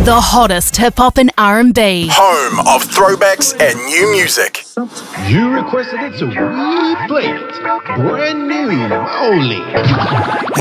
The hottest hip-hop and R&B. Home of throwbacks and new music. You requested it, so we played it. Brand new only.